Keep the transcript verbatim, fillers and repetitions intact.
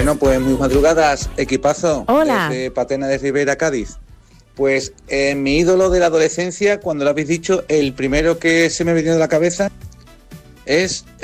Bueno, pues muy madrugadas, equipazo. Hola. Desde Patena de Rivera, Cádiz. Pues eh, mi ídolo de la adolescencia, cuando lo habéis dicho, el primero que se me ha venido a la cabeza es